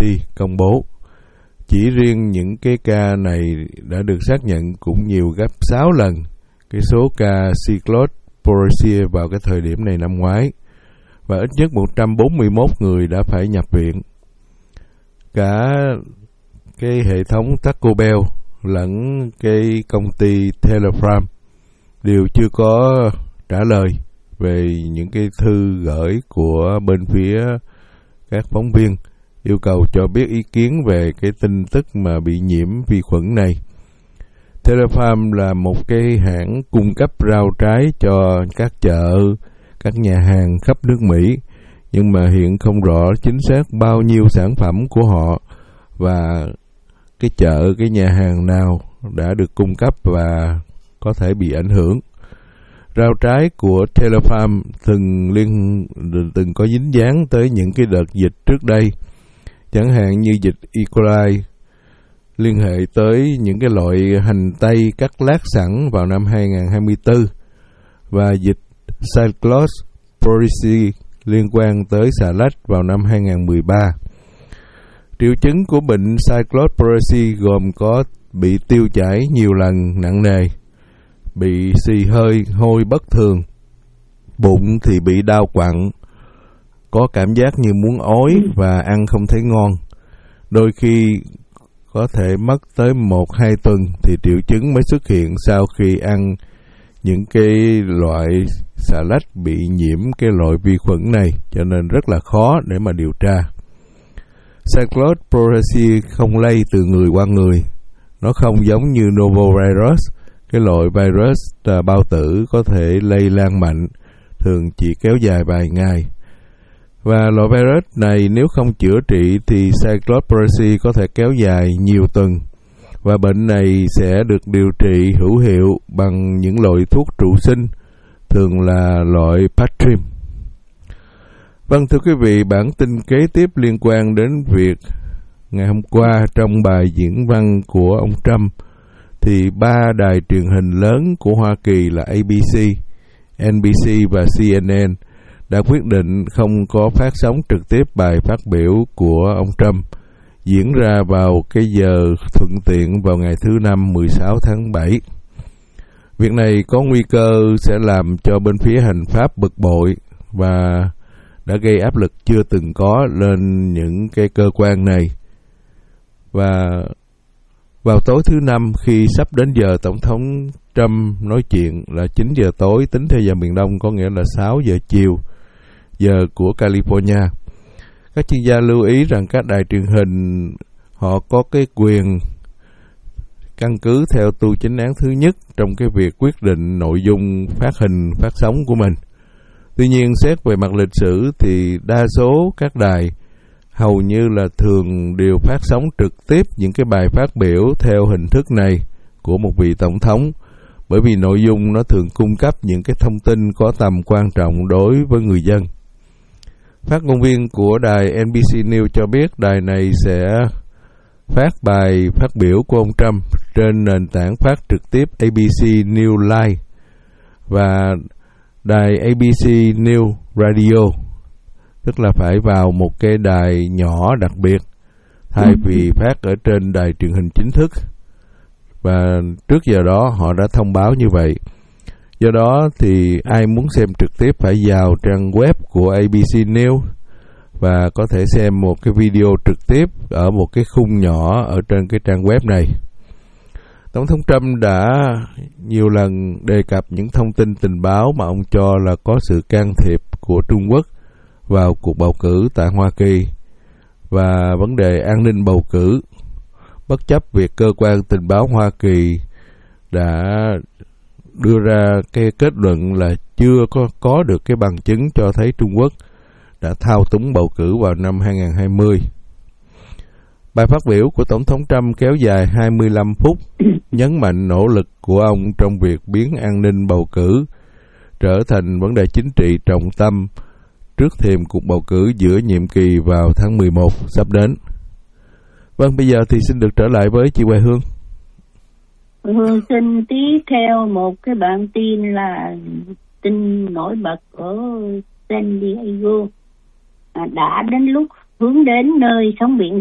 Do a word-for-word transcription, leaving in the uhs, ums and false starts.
xê công bố. Chỉ riêng những cái ca này đã được xác nhận cũng nhiều gấp sáu lần cái số ca cyclosporin vào cái thời điểm này năm ngoái, và ít nhất một trăm bốn mươi mốt người đã phải nhập viện. Cả cái hệ thống Taco Bell lẫn cái công ty Telegram đều chưa có trả lời về những cái thư gửi của bên phía các phóng viên yêu cầu cho biết ý kiến về cái tin tức mà bị nhiễm vi khuẩn này. Telefarm là một cái hãng cung cấp rau trái cho các chợ, các nhà hàng khắp nước Mỹ, nhưng mà hiện không rõ chính xác bao nhiêu sản phẩm của họ và cái chợ, cái nhà hàng nào đã được cung cấp và có thể bị ảnh hưởng. Rau trái của Telefarm từng liên từng có dính dáng tới những cái đợt dịch trước đây, chẳng hạn như dịch E. coli liên hệ tới những cái loại hành tây cắt lát sẵn vào năm hai không hai tư và dịch Cyclosporin liên quan tới xà lách vào năm hai không một ba. Triệu chứng của bệnh Cyclosporin gồm có bị tiêu chảy nhiều lần nặng nề, bị xì hơi hôi bất thường, bụng thì bị đau quặn, có cảm giác như muốn ói và ăn không thấy ngon. Đôi khi có thể mất tới một hai tuần thì triệu chứng mới xuất hiện sau khi ăn những cái loại xà lách bị nhiễm cái loại vi khuẩn này, cho nên rất là khó để mà điều tra. Cyclosporin không lây từ người qua người, nó không giống như norovirus, cái loại virus bao tử có thể lây lan mạnh, thường chỉ kéo dài vài ngày. Và loại virus này nếu không chữa trị thì Cyclosporin có thể kéo dài nhiều tuần, và bệnh này sẽ được điều trị hữu hiệu bằng những loại thuốc trụ sinh, thường là loại Patrim. Vâng, thưa quý vị, bản tin kế tiếp liên quan đến việc ngày hôm qua trong bài diễn văn của ông Trump thì ba đài truyền hình lớn của Hoa Kỳ là A B C, N B C và C N N đã quyết định không có phát sóng trực tiếp bài phát biểu của ông Trump diễn ra vào cái giờ thuận tiện vào ngày thứ Năm mười sáu tháng bảy. Việc này có nguy cơ sẽ làm cho bên phía hành pháp bực bội và đã gây áp lực chưa từng có lên những cái cơ quan này. Và vào tối thứ Năm, khi sắp đến giờ Tổng thống Trump nói chuyện là chín giờ tối tính theo giờ miền Đông, có nghĩa là sáu giờ chiều giờ của California, các chuyên gia lưu ý rằng các đài truyền hình họ có cái quyền căn cứ theo tu chính án thứ nhất trong cái việc quyết định nội dung phát hình phát sóng của mình. Tuy nhiên, xét về mặt lịch sử thì đa số các đài hầu như là thường đều phát sóng trực tiếp những cái bài phát biểu theo hình thức này của một vị tổng thống, bởi vì nội dung nó thường cung cấp những cái thông tin có tầm quan trọng đối với người dân. Phát ngôn viên của đài N B C News cho biết đài này sẽ phát bài phát biểu của ông Trump trên nền tảng phát trực tiếp A B C News Live và đài A B C News Radio, tức là phải vào một cái đài nhỏ đặc biệt thay vì phát ở trên đài truyền hình chính thức. Và trước giờ đó họ đã thông báo như vậy. Do đó thì ai muốn xem trực tiếp phải vào trang web của A B C News và có thể xem một cái video trực tiếp ở một cái khung nhỏ ở trên cái trang web này. Tổng thống Trump đã nhiều lần đề cập những thông tin tình báo mà ông cho là có sự can thiệp của Trung Quốc vào cuộc bầu cử tại Hoa Kỳ và vấn đề an ninh bầu cử, bất chấp việc cơ quan tình báo Hoa Kỳ đã đưa ra cái kết luận là chưa có, có được cái bằng chứng cho thấy Trung Quốc đã thao túng bầu cử vào năm hai không hai không. Bài phát biểu của Tổng thống Trump kéo dài hai mươi lăm phút, nhấn mạnh nỗ lực của ông trong việc biến an ninh bầu cử trở thành vấn đề chính trị trọng tâm trước thềm cuộc bầu cử giữa nhiệm kỳ vào tháng mười một sắp đến. Vâng, bây giờ thì xin được trở lại với chị Hoài Hương. Hương xin tiếp theo một cái bản tin là tin nổi bật ở San Diego, à, đã đến lúc hướng đến nơi sóng biển